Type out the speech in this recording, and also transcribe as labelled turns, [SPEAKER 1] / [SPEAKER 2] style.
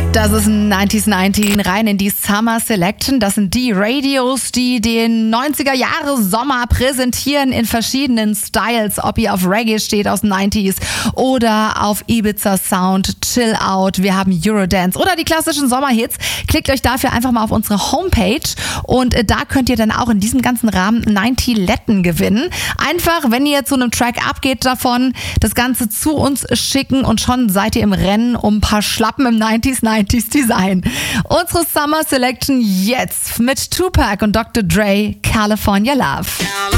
[SPEAKER 1] Das ist ein 90s 19 rein in die Summer Selection. Das sind die Radios, die den 90er Jahre Sommer präsentieren in verschiedenen Styles. Ob ihr auf Reggae steht aus den 90s oder auf Ibiza Sound, Chill Out. Wir haben Eurodance oder die klassischen Sommerhits. Klickt euch dafür einfach mal auf unsere Homepage und da könnt ihr dann auch in diesem ganzen Rahmen 90 Letten gewinnen. Einfach, wenn ihr zu einem Track abgeht davon, das Ganze zu uns schicken und schon seid ihr im Rennen um ein paar Schlappen im 90s Design. Unsere Summer Selection jetzt mit Tupac und Dr. Dre, California Love.